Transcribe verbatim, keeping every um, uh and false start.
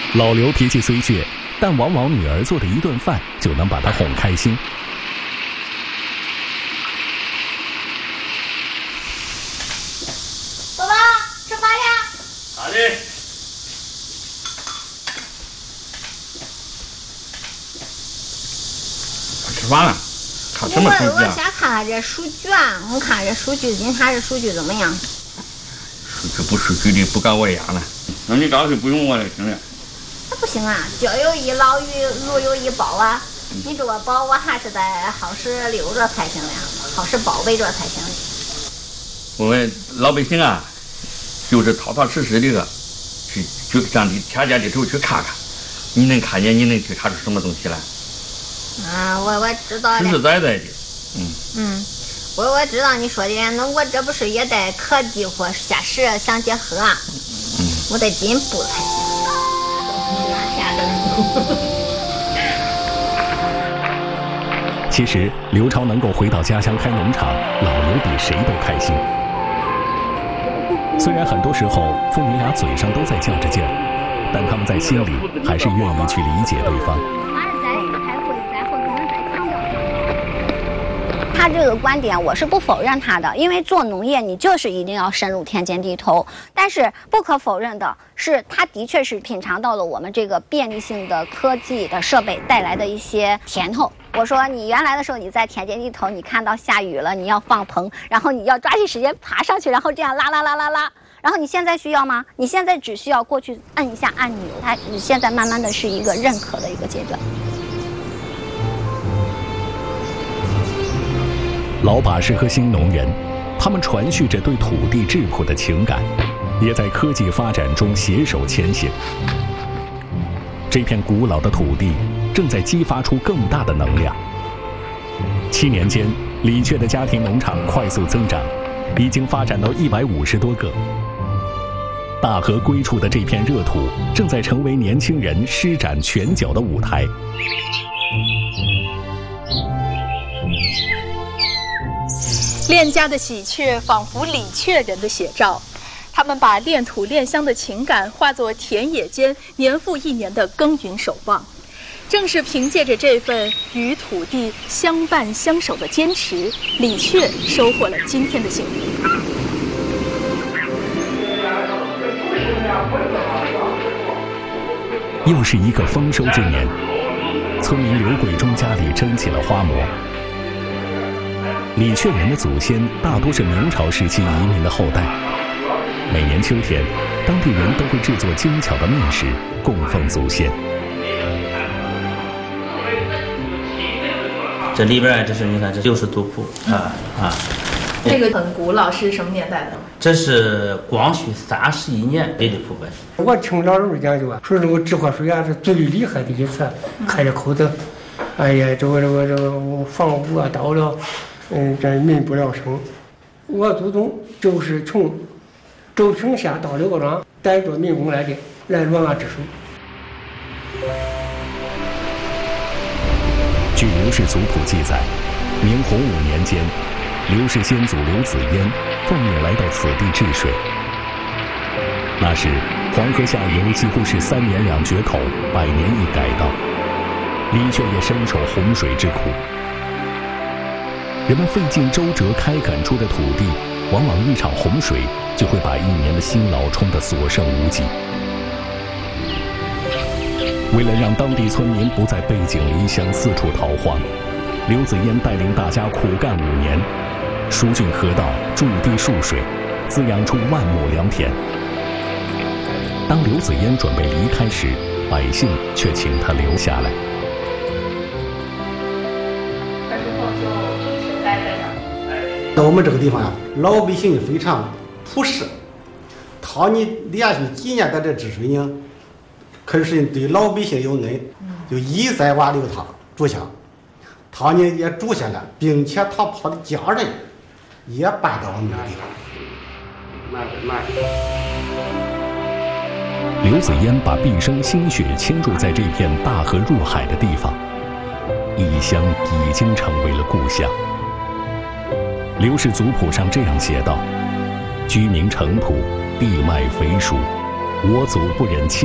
老刘脾气虽倔，但往往女儿做的一顿饭就能把他哄开心。 爸爸，吃饭呀！ 好的。吃饭了。看什么数据啊？ 我我先看看这数据啊，我看这数据，今天这数据怎么样？ 数据不数据的不跟我一样了。那你干脆不用我了，行了。 那不行啊，教有一老，如有一宝啊。嗯、你这个宝我还是得好使留着才行了，好使宝贝着才行。 我们老百姓啊，就是踏踏实实的个，去就上你天家里头去看看，你能看见，你能去看出什么东西来？ 啊，我我知道了， 实实在在的，嗯嗯，我我知道你说的，那我这不是也得科技和现实相结合啊，嗯，我得进步才行。 其实刘超能够回到家乡开农场，老刘比谁都开心。虽然很多时候父女俩嘴上都在较着劲儿，但他们在心里还是愿意去理解对方。 他这个观点我是不否认他的，因为做农业你就是一定要深入田间地头，但是不可否认的是，他的确是品尝到了我们这个便利性的科技的设备带来的一些甜头。我说你原来的时候你在田间地头，你看到下雨了，你要放棚，然后你要抓紧时间爬上去，然后这样拉拉拉拉拉，然后你现在需要吗？你现在只需要过去摁一下按钮，它现在慢慢的是一个认可的一个阶段。 老把式和新农人，他们传续着对土地质朴的情感，也在科技发展中携手前行。这片古老的土地正在激发出更大的能量。七年间，李雀的家庭农场快速增长，已经发展到一百五十多个。大河归处的这片热土，正在成为年轻人施展拳脚的舞台。 恋家的喜鹊仿佛李雀人的写照，他们把恋土恋乡的情感化作田野间年复一年的耕耘守望。正是凭借着这份与土地相伴相守的坚持，李雀收获了今天的幸福。 又是一个丰收之年，村民刘贵忠家里蒸起了花馍。李雀人的祖先大多是明朝时期移民的后代。每年秋天，当地人都会制作精巧的面食供奉祖先。 这里边这是你看，这就是族谱啊啊。 这个很古老，是什么年代的？ 这是光绪三十一年立的谱本。 我听老人讲究啊，说这个治火水啊是最厉害的一次，开着口子，哎呀，这个这个这个房屋啊倒了，嗯，这民不聊生。我祖宗就是从周平县到刘各庄带着民工来的，来罗马治水。 据刘氏族谱记载，明洪武年间，刘氏先祖刘子嫣奉命来到此地治水。那时黄河下游几乎是三年两决口，百年一改道，李雀也深受洪水之苦。人们费尽周折开垦出的土地，往往一场洪水就会把一年的辛劳冲得所剩无几。为了让当地村民不再背井离乡四处逃荒，刘子嫣带领大家苦干五年，疏浚河道，筑地蓄水，滋养出万亩良田。当刘子嫣准备离开时，百姓却请他留下来。 在我们这个地方呀，老百姓非常朴实。他你连续几年在这治水呢，可是对老百姓有恩，就一再挽留他住下。他呢也住下来，并且他他的家人也搬到我们这个地方。 刘子嫣把毕生心血倾注在这片大河入海的地方，异乡已经成为了故乡。刘氏族谱上这样写道：居民诚朴，地脉肥熟，我祖不忍弃